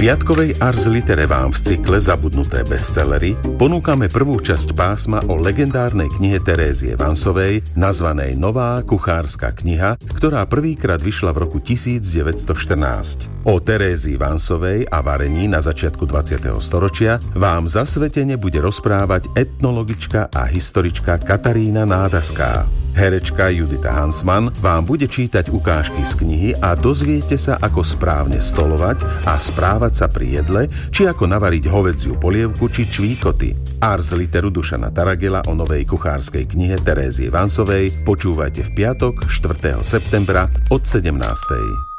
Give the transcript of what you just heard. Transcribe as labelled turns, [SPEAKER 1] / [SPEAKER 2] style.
[SPEAKER 1] piatkovej Ars Litere vám v cykle Zabudnuté bestsellery ponúkame prvú časť pásma o legendárnej knihe Terézie Vansovej, nazvanej Nová kuchárska kniha, ktorá prvýkrát vyšla v roku 1914. O Terézii Vansovej a varení na začiatku 20. storočia vám zasvetene bude rozprávať etnologička a historička Katarína Nádaská. Herečka Judita Hansmann vám bude čítať ukážky z knihy a dozviete sa, ako správne stolovať a správať sa pri jedle, či ako navariť hovädziu polievku či čvíkoty. Ars Literu Dušana Taragela o novej kuchárskej knihe Terézie Vansovej počúvajte v piatok 4. septembra od 17.